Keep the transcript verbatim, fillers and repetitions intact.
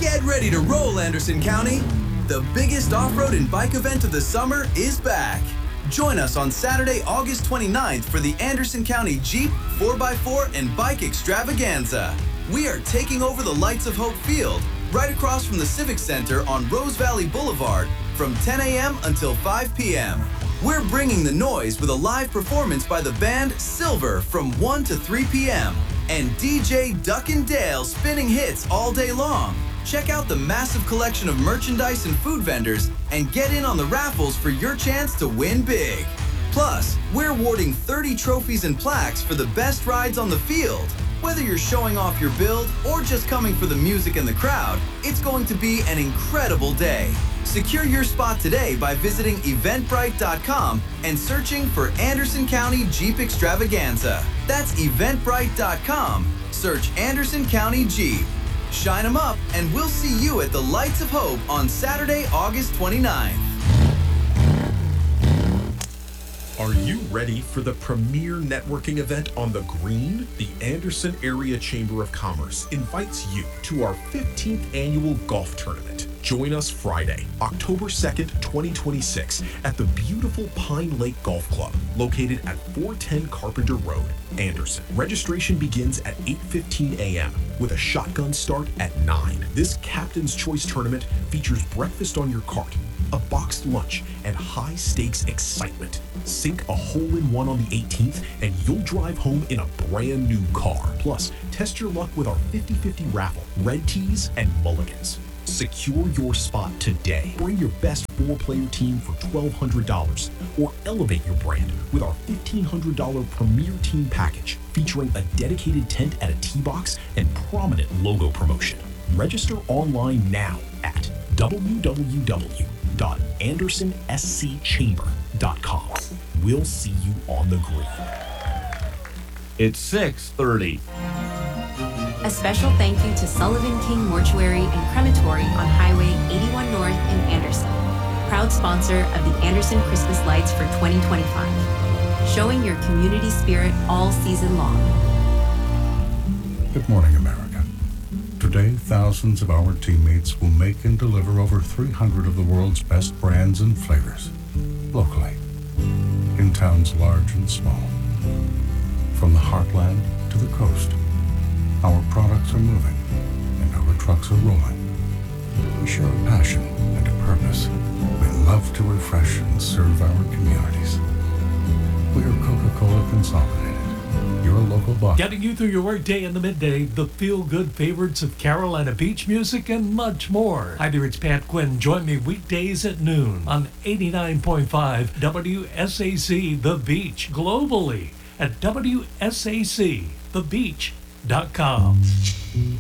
Get ready to roll, Anderson County. The biggest off-road and bike event of the summer is back. Join us on Saturday, August twenty-ninth for the Anderson County Jeep, four by four, and Bike Extravaganza. We are taking over the Lights of Hope Field, right across from the Civic Center on Rose Valley Boulevard, from ten a.m. until five p.m. We're bringing the noise with a live performance by the band Silver from one to three p.m. and D J Duck and Dale spinning hits all day long. Check out the massive collection of merchandise and food vendors and get in on the raffles for your chance to win big. Plus, we're awarding thirty trophies and plaques for the best rides on the field. Whether you're showing off your build or just coming for the music and the crowd, it's going to be an incredible day. Secure your spot today by visiting eventbrite dot com and searching for Anderson County Jeep Extravaganza. That's eventbrite dot com. Search Anderson County Jeep. Shine 'em up, and we'll see you at the Lights of Hope on Saturday, August twenty-ninth. Are you ready for the premier networking event on the Green? The Anderson Area Chamber of Commerce invites you to our fifteenth annual golf tournament. Join us Friday, October second, twenty twenty-six at the beautiful Pine Lake Golf Club, located at four ten Carpenter Road, Anderson. Registration begins at eight fifteen a.m. with a shotgun start at nine. This Captain's Choice tournament features breakfast on your cart, a boxed lunch, and high-stakes excitement. Sink a hole-in-one on the eighteenth, and you'll drive home in a brand new car. Plus, test your luck with our fifty fifty raffle, red tees, and mulligans. Secure your spot today. Bring your best four-player team for twelve hundred dollars, or elevate your brand with our fifteen hundred dollars Premier Team Package, featuring a dedicated tent at a tee box and prominent logo promotion. Register online now at w w w dot anderson s c chamber dot com. We'll see you on the green. It's six thirty. A special thank you to Sullivan King Mortuary and Crematory on Highway eighty-one North in Anderson, proud sponsor of the Anderson Christmas Lights for twenty twenty-five, showing your community spirit all season long. Good morning, America. Today, thousands of our teammates will make and deliver over three hundred of the world's best brands and flavors, locally, in towns large and small. From the heartland to the coast, our products are moving and our trucks are rolling. We share a passion and a purpose. We love to refresh and serve our communities. We are Coca-Cola Consolidated, your local bar. Getting you through your workday in the midday, the feel-good favorites of Carolina beach music, and much more. Hi there, it's Pat Quinn. Join me weekdays at noon on eighty-nine point five W S A C The Beach, globally at W S A C the beach dot com.